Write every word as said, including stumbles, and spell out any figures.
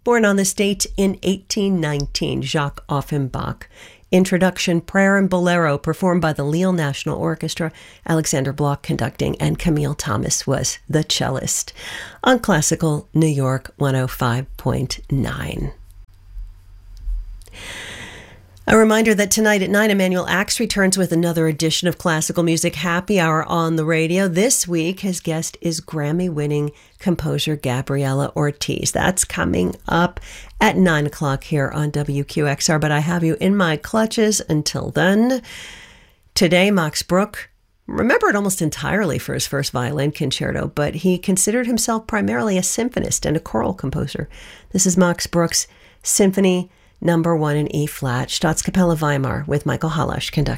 Born on this date in eighteen nineteen, Jacques Offenbach. Introduction, Prayer and Bolero, performed by the Lille National Orchestra, Alexander Bloch conducting, and Camille Thomas was the cellist. On Classical New York one oh five point nine. A reminder that tonight at nine, Emanuel Axe returns with another edition of Classical Music Happy Hour on the radio. This week, his guest is Grammy-winning composer Gabriela Ortiz. That's coming up at nine o'clock here on W Q X R, but I have you in my clutches until then. Today, Max Bruch, remembered almost entirely for his first violin concerto, but he considered himself primarily a symphonist and a choral composer. This is Max Bruch's Symphony Number One in E-flat, Staatskapelle Weimar, with Michael Hallasch conducting.